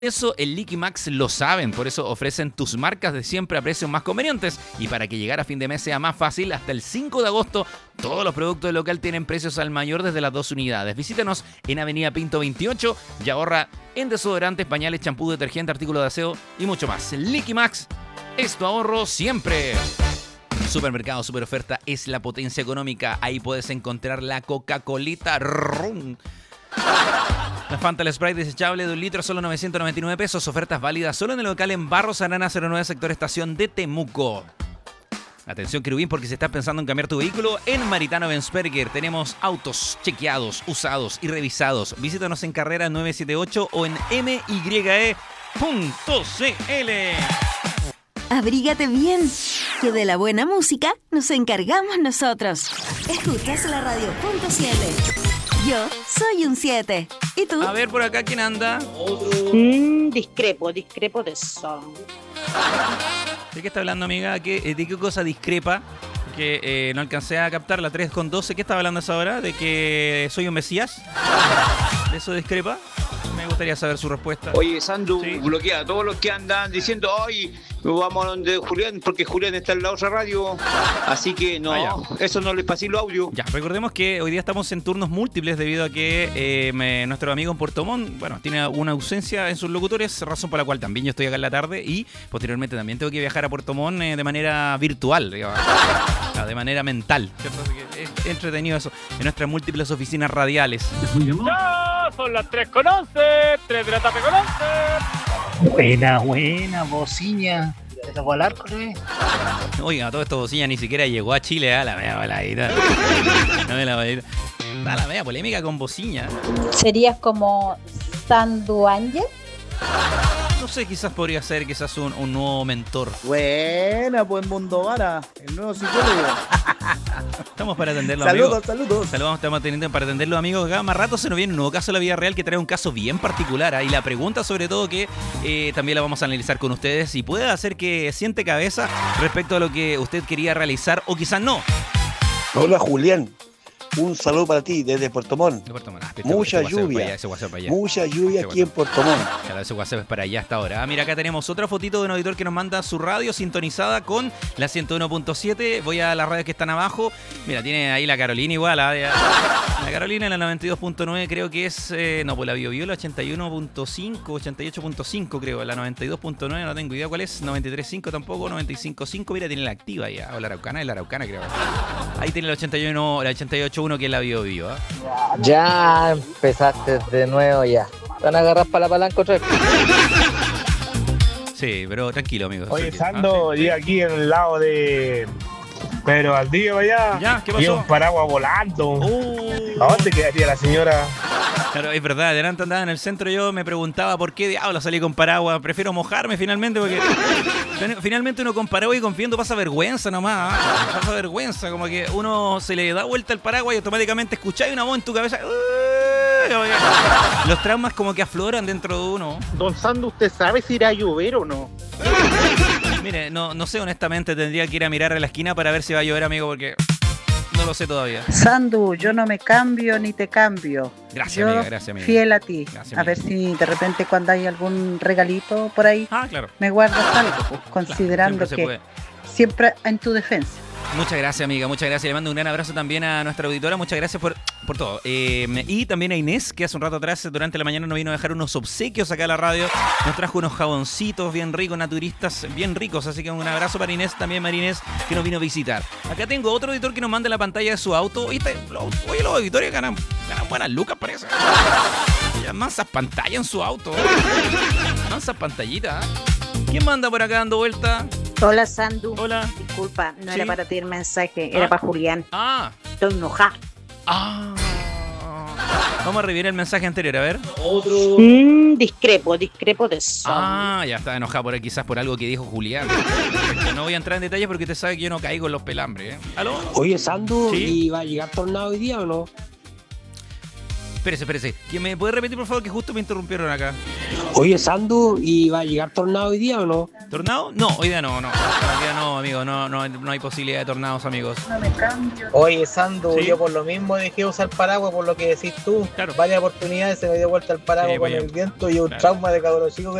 Eso el Liqui Max lo saben, por eso ofrecen tus marcas de siempre a precios más convenientes. Y para que llegar a fin de mes sea más fácil, hasta el 5 de agosto todos los productos del local tienen precios al mayor desde las 2 unidades. Visítanos en Avenida Pinto 28 y ahorra en desodorantes, pañales, champú, detergente, artículos de aseo y mucho más. Liqui Max es tu ahorro siempre. Supermercado Super Oferta es la potencia económica. Ahí puedes encontrar la Coca-Colita Rum. La Fanta el Sprite desechable de 1 litro, solo 999 pesos. Ofertas válidas solo en el local en Barros Arana 09, sector estación de Temuco. Atención, querubín, porque si estás pensando en cambiar tu vehículo, en Maritano Bensperger tenemos autos chequeados, usados y revisados. Visítanos en Carrera 978 o en mye.cl. Abrígate bien, que de la buena música nos encargamos nosotros. Escuchas la radio.cl. Yo soy un 7. ¿Y tú? A ver, por acá, ¿quién anda? Discrepo de eso. ¿De qué está hablando, amiga? ¿De qué cosa discrepa? Que no alcancé a captar la 3:12. ¿Qué estaba hablando a esa hora? ¿De que soy un mesías? ¿De eso discrepa? Me gustaría saber su respuesta. Oye, Sandu, Sí. bloquea a todos los que andan diciendo, ay, vamos a donde Julián, porque Julián está en la otra radio. Así que no, eso no les pasé los audios. Ya, recordemos que hoy día estamos en turnos múltiples debido a que nuestro amigo en Puerto Montt, bueno, tiene una ausencia en sus locutores, razón por la cual también yo estoy acá en la tarde y posteriormente también tengo que viajar a Puerto Montt de manera virtual, digamos, de manera mental, ¿cierto? Así que es entretenido eso en nuestras múltiples oficinas radiales. ¡Ya! Son las 3:11, 3 de la tarde con 11. Buena, bociña. ¿Te tocó el arco, no? Oiga, todo esto bocina ni siquiera llegó a Chile, la media voladita. No me la voladita. Da la media polémica con bocina. ¿Serías como Sandu Ángel? No sé, quizás podría ser un nuevo mentor. Buena, pues Mundo Vara, el nuevo psicólogo. Estamos para atenderlo, amigos. Saludos. Estamos teniendo para atenderlo, amigos. Acá más rato se nos viene un nuevo caso de la vida real que trae un caso bien particular. Y la pregunta, sobre todo, que también la vamos a analizar con ustedes y puede hacer que siente cabeza respecto a lo que usted quería realizar o quizás no. Hola Julián, un saludo para ti desde Puerto Montt. Mucha lluvia aquí en Puerto Montt. Claro, ese WhatsApp es para allá hasta ahora. Mira, acá tenemos otra fotito de un auditor que nos manda su radio sintonizada con la 101.7. Voy a las radios que están abajo. Mira, tiene ahí la Carolina igual. La Carolina en la 92.9 creo que es... no, pues la Biobío, la 81.5, 88.5 creo. La 92.9 no tengo idea cuál es. 93.5 tampoco, 95.5. Mira, tiene la activa ya. O la Araucana creo. Ahí tiene la 81, la 88.1 que es la Biobío. Ya empezaste de nuevo ya. Te van a agarrar para la palanca otra vez. Sí, pero tranquilo, amigos. Oye, tranquilo. Sando, Sí. y aquí en el lado de Pedro Valdivia allá. Ya, ¿qué Y pasó? un paraguas volando. ¿A dónde quedaría la señora? Claro, es verdad, adelante andaba en el centro, yo me preguntaba por qué diablos salí con paraguas, prefiero mojarme finalmente porque finalmente uno con paraguas y confiando pasa vergüenza nomás, pasa vergüenza, como que uno se le da vuelta el paraguas y automáticamente escucháis una voz en tu cabeza. Como que los traumas como que afloran dentro de uno. Don Sando, ¿usted sabe si irá a llover o no? Mire, no sé honestamente, tendría que ir a mirar a la esquina para ver si va a llover, amigo, porque no lo sé todavía. Sandu, yo no me cambio ni te cambio. Gracias, Yo amiga, gracias, amiga. fiel a ti. Gracias, A amiga. ver si de repente cuando hay algún regalito por ahí, Claro. me guardas algo, pues, considerando siempre se que puede. siempre en tu defensa. Muchas gracias, amiga, muchas gracias. Le mando un gran abrazo también a nuestra auditora. Muchas gracias por todo. Y también a Inés, que hace un rato atrás, durante la mañana, nos vino a dejar unos obsequios acá a la radio. Nos trajo unos jaboncitos bien ricos, naturistas, bien ricos. Así que un abrazo para Inés, también Marinés, que nos vino a visitar. Acá tengo otro auditor que nos manda la pantalla de su auto. Oye, los auditores ganan buenas lucas, parece. Ya mansas pantallas en su auto. Mansas pantallitas. ¿Quién manda por acá dando vuelta? Hola, Sandu. Hola. Disculpa, no Sí. era para ti el mensaje, era para Julián. Ah. Estoy enojada. Vamos a revivir el mensaje anterior, a ver. Discrepo de eso. Ya está enojado por quizás por algo que dijo Julián. No voy a entrar en detalles porque usted sabe que yo no caigo en los pelambres, ¿eh? ¿Aló? Oye, Sandu, ¿Sí? ¿y va a llegar tornado hoy día o no? Espérese. ¿Quién me puede repetir, por favor, que justo me interrumpieron acá? Oye, Sandu, ¿y va a llegar tornado hoy día o no? ¿Tornado? No, hoy día no. Hoy día no, amigo. No hay posibilidad de tornados, amigos. No me cambio. Oye, Sandu, Sí. yo por lo mismo dejé usar paraguas por lo que decís tú. Claro. Varias oportunidades se me dio vuelta el paraguas Sí, con pues, el viento y un claro. trauma de cabrón chico